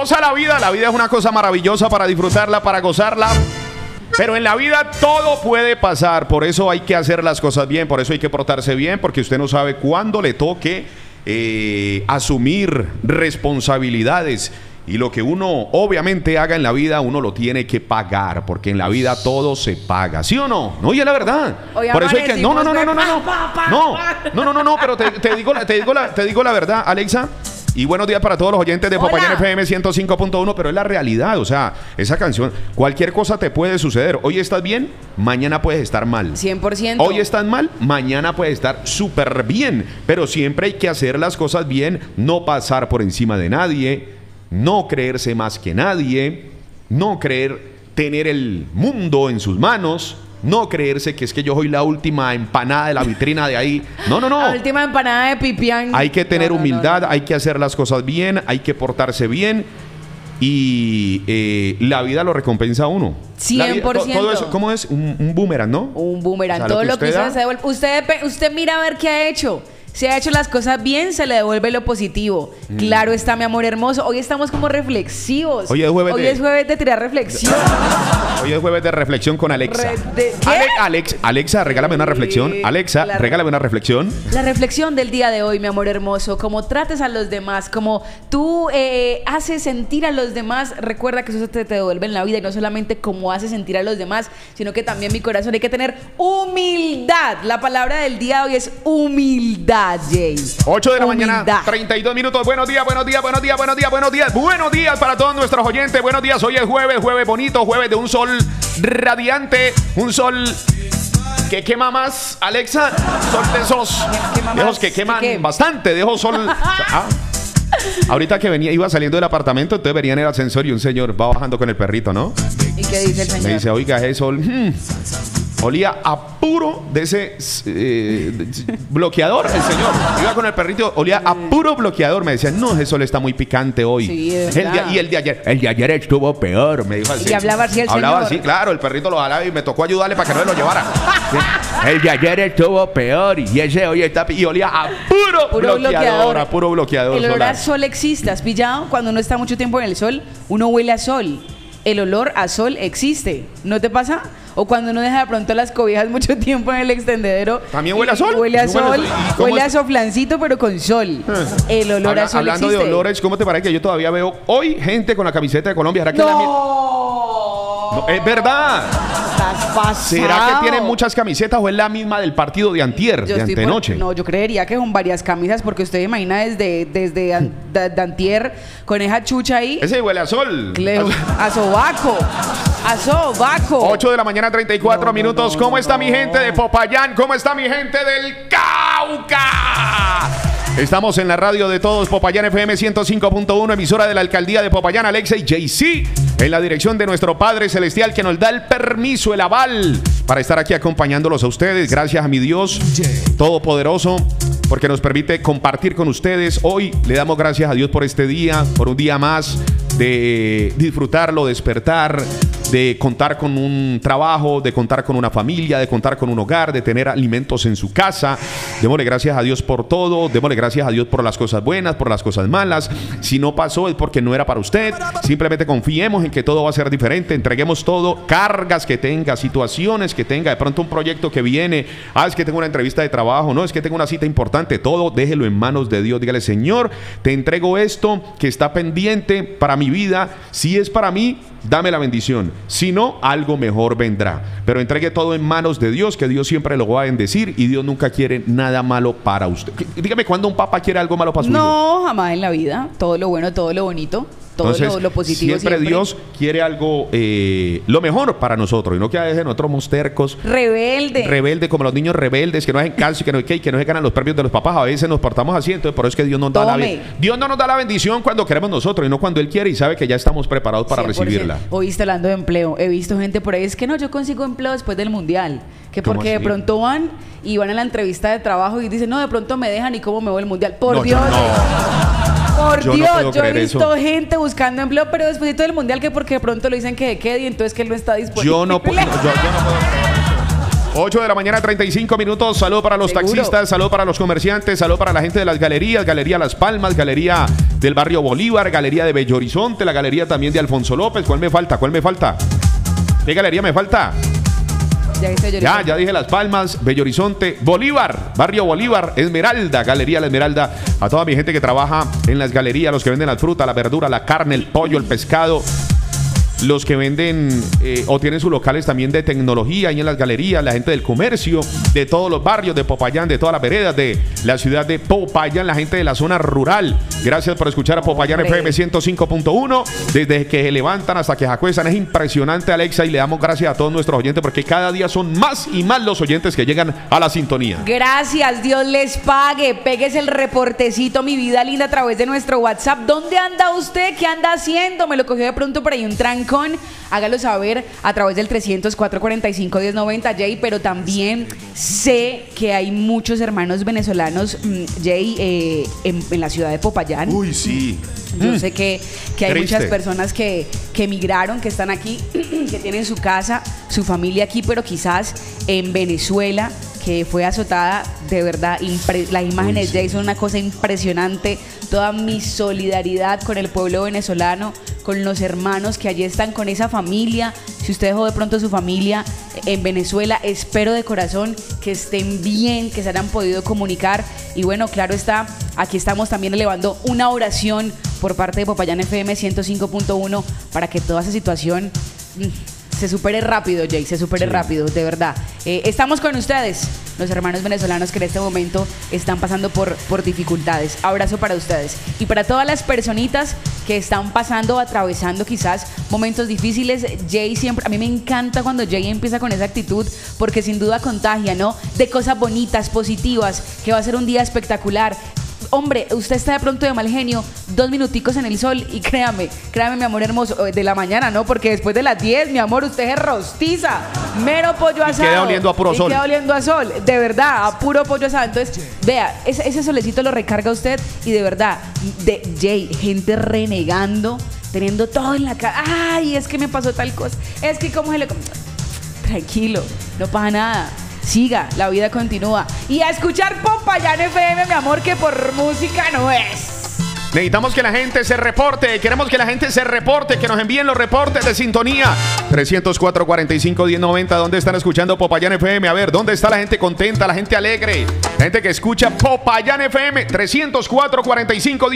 Goza la vida es una cosa maravillosa para disfrutarla, para gozarla. Pero en la vida todo puede pasar, por eso hay que hacer las cosas bien, por eso hay que portarse bien, porque usted no sabe cuándo le toque asumir responsabilidades. Y lo que uno obviamente haga en la vida, uno lo tiene que pagar, porque en la vida todo se paga, ¿sí o no? No, y es la verdad. Hoy por eso hay que no, pero te digo la verdad, Alexa. Y buenos días para todos los oyentes de Popayán FM 105.1, pero es la realidad, o sea, esa canción, cualquier cosa te puede suceder. Hoy estás bien, mañana puedes estar mal. 100%. Hoy estás mal, mañana puedes estar súper bien, pero siempre hay que hacer las cosas bien, no pasar por encima de nadie, no creerse más que nadie, no creer tener el mundo en sus manos. No creerse que es que yo soy la última empanada de la vitrina de ahí. No. La última empanada de pipián. Hay que tener humildad, hay que hacer las cosas bien, hay que portarse bien. Y la vida lo recompensa a uno. 100%. Todo eso, ¿cómo es? Un boomerang, ¿no? Un boomerang. O sea, todo lo que usted se devuelve. Usted mira a ver qué ha hecho. Si ha hecho las cosas bien, se le devuelve lo positivo. Claro está, mi amor hermoso. Hoy estamos como reflexivos. Hoy es jueves de tirar reflexión. Hoy es jueves de reflexión con Alexa. Alexa, regálame una reflexión. Alexa, regálame una reflexión. La reflexión del día de hoy, mi amor hermoso. Como trates a los demás, como tú haces sentir a los demás. Recuerda que eso te devuelve en la vida. Y no solamente como haces sentir a los demás, sino que también, mi corazón, hay que tener humildad. La palabra del día de hoy es humildad. 8 de la mañana, 32 minutos. Buenos días. Buenos días para todos nuestros oyentes. Buenos días. Hoy es jueves bonito, jueves de un sol radiante, un sol que quema más, Alexa. Sol de esos que queman bastante, de esos sol. Ahorita que iba saliendo del apartamento, entonces venía en el ascensor y un señor va bajando con el perrito, ¿no? ¿Y qué dice el señor? Me dice, oiga, ese sol olía a puro de ese bloqueador. El señor iba con el perrito, olía a puro bloqueador. Me decía, no, ese sol está muy picante hoy. Sí, el de ayer estuvo peor, me dijo así. Y hablaba así el señor. Hablaba así, claro, el perrito lo jalaba y me tocó ayudarle para que no me lo llevara. Sí. El de ayer estuvo peor y ese hoy está... Y olía a puro bloqueador. A puro bloqueador. El olor a sol existe, ¿has pillado? Cuando uno está mucho tiempo en el sol, uno huele a sol. El olor a sol existe, ¿no te pasa? O cuando uno deja de pronto las cobijas mucho tiempo en el extendedero. ¿También huele a sol? Huele a sol, huele a soflancito, pero con sol. El olor a sol hablando existe. De olores, ¿cómo te parece que yo todavía veo hoy gente con la camiseta de Colombia? ¿Será que no, es verdad? Estás pasado. ¿Será que tienen muchas camisetas o es la misma del partido de antier, de antenoche? No, yo creería que son varias camisas, porque usted imagina desde antier con esa chucha ahí. Ese huele a sol. A sobaco. A sobaco. 8 de la mañana, 34 minutos. ¿Cómo está mi gente de Popayán? ¿Cómo está mi gente del Cauca? Estamos en la radio de todos, Popayán FM 105.1, emisora de la alcaldía de Popayán. Alexa y JC en la dirección de nuestro Padre Celestial, que nos da el permiso, el aval para estar aquí acompañándolos a ustedes. Gracias a mi Dios Todopoderoso, porque nos permite compartir con ustedes. Hoy le damos gracias a Dios por este día, por un día más de disfrutarlo, despertar, de contar con un trabajo, de contar con una familia, de contar con un hogar, de tener alimentos en su casa. Démosle gracias a Dios por todo, démosle gracias a Dios por las cosas buenas, por las cosas malas. Si no pasó es porque no era para usted. Simplemente confiemos en que todo va a ser diferente, entreguemos todo, cargas que tenga, situaciones que tenga, de pronto un proyecto que viene, es que tengo una entrevista de trabajo, no, es que tengo una cita importante, todo déjelo en manos de Dios. Dígale, Señor, te entrego esto que está pendiente para mi vida. Si es para mí, dame la bendición. Si no, algo mejor vendrá. Pero entregue todo en manos de Dios, que Dios siempre lo va a bendecir y Dios nunca quiere nada malo para usted. Dígame, ¿cuándo un papá quiere algo malo para su hijo? No, jamás en la vida. Todo lo bueno, todo lo bonito. Todo lo positivo siempre Dios quiere algo, lo mejor para nosotros, y no que a veces nosotros somos tercos, rebelde, como los niños rebeldes que no hacen caso y que no se ganan los premios de los papás. A veces nos portamos así, entonces por eso es que Dios nos da Dios no nos da la bendición cuando queremos nosotros, y no cuando Él quiere y sabe que ya estamos preparados para 100%. Recibirla. Hoy está hablando de empleo, he visto gente por ahí, es que no, yo consigo empleo después del mundial, que porque de pronto van a la entrevista de trabajo y dicen, no, de pronto me dejan y cómo me voy al mundial. Por Dios. Por Dios, yo he visto gente buscando empleo, pero después del mundial, que porque de pronto le dicen que quede y entonces que él no está disponible. Yo no puedo creer eso. 8 de la mañana, 35 minutos. Saludo para los taxistas, saludo para los comerciantes, saludo para la gente de las galerías, Galería Las Palmas, Galería del Barrio Bolívar, Galería de Bello Horizonte, la Galería también de Alfonso López. ¿Cuál me falta? ¿Cuál me falta? ¿Qué galería me falta? Ya dije Las Palmas, Bello Horizonte, Bolívar, Barrio Bolívar, Esmeralda, Galería La Esmeralda. A toda mi gente que trabaja en las galerías, los que venden las frutas, la verdura, la carne, el pollo, el pescado. Los que venden o tienen sus locales también de tecnología ahí en las galerías, la gente del comercio, de todos los barrios de Popayán, de todas las veredas de la ciudad de Popayán, la gente de la zona rural. Gracias por escuchar a Popayán FM 105.1. Desde que se levantan hasta que se acuestan. Es impresionante, Alexa, y le damos gracias a todos nuestros oyentes porque cada día son más y más los oyentes que llegan a la sintonía. Gracias, Dios les pague. Péguese el reportecito, mi vida linda, a través de nuestro WhatsApp. ¿Dónde anda usted? ¿Qué anda haciendo? Me lo cogió de pronto por ahí un tranco. Hágalo saber a través del 300-445-1090, Jay, pero también sé que hay muchos hermanos venezolanos, Jay, en la ciudad de Popayán. Uy, sí. Yo sé que hay Triste. muchas personas que emigraron, que están aquí, que tienen su casa, su familia aquí, pero quizás en Venezuela, que fue azotada, de verdad, las imágenes de Jay son una cosa impresionante. Toda mi solidaridad con el pueblo venezolano, con los hermanos que allí están, con esa familia. Si usted dejó de pronto su familia en Venezuela, espero de corazón que estén bien, que se hayan podido comunicar. Y bueno, claro está, aquí estamos también elevando una oración por parte de Popayán FM 105.1 para que toda esa situación se supere rápido, Jay, se supere rápido, de verdad. Estamos con ustedes, los hermanos venezolanos que en este momento están pasando por dificultades. Abrazo para ustedes. Y para todas las personitas que están pasando o atravesando quizás momentos difíciles, Jay siempre, a mí me encanta cuando Jay empieza con esa actitud, porque sin duda contagia, ¿no? De cosas bonitas, positivas, que va a ser un día espectacular. Hombre, usted está de pronto de mal genio, 2 minuticos en el sol y créame, mi amor hermoso, de la mañana, ¿no? Porque después de las 10, mi amor, usted se rostiza, mero pollo asado. Queda oliendo a puro sol. Queda oliendo a sol, de verdad, a puro pollo asado. Entonces, vea, ese solecito lo recarga usted y de verdad, Jay, gente renegando, teniendo todo en la cara. Ay, es que me pasó tal cosa, es que cómo se le... Tranquilo, no pasa nada. Siga, la vida continúa. Y a escuchar Popayán FM, mi amor, que por música no es. Necesitamos que la gente se reporte. Queremos que la gente se reporte, que nos envíen los reportes de sintonía. 304-45-1090. ¿Dónde están escuchando Popayán FM? A ver, ¿dónde está la gente contenta, la gente alegre? La gente que escucha Popayán FM. 304-45-1090.